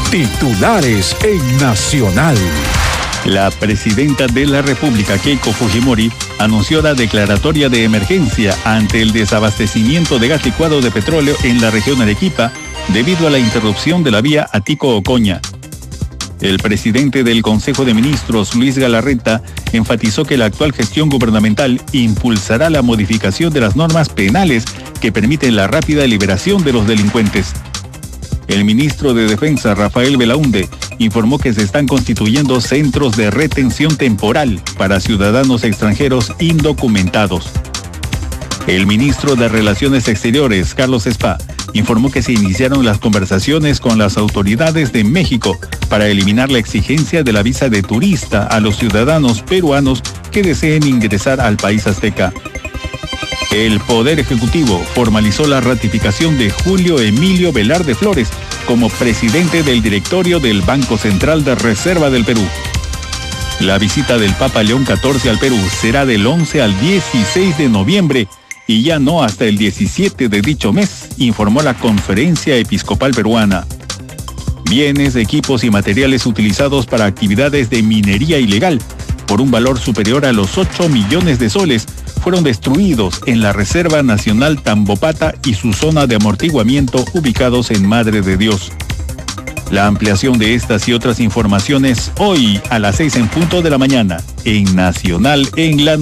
Titulares en Nacional. La presidenta de la República, Keiko Fujimori, anunció la declaratoria de emergencia ante el desabastecimiento de gas licuado de petróleo en la región Arequipa debido a la interrupción de la vía Atico-Ocoña. El presidente del Consejo de Ministros, Luis Galarreta, enfatizó que la actual gestión gubernamental impulsará la modificación de las normas penales que permiten la rápida liberación de los delincuentes. El ministro de Defensa, Rafael Belaúnde, informó que se están constituyendo centros de retención temporal para ciudadanos extranjeros indocumentados. El ministro de Relaciones Exteriores, Carlos Spa, informó que se iniciaron las conversaciones con las autoridades de México para eliminar la exigencia de la visa de turista a los ciudadanos peruanos que deseen ingresar al país azteca. El Poder Ejecutivo formalizó la ratificación de Julio Emilio Velarde Flores como presidente del directorio del Banco Central de Reserva del Perú. La visita del Papa León XIV al Perú será del 11 al 16 de noviembre y ya no hasta el 17 de dicho mes, informó la Conferencia Episcopal Peruana. Bienes, equipos y materiales utilizados para actividades de minería ilegal por un valor superior a los 8 millones de soles fueron destruidos en la Reserva Nacional Tambopata y su zona de amortiguamiento ubicados en Madre de Dios. La ampliación de estas y otras informaciones hoy a las 6 en punto de la mañana en Nacional en la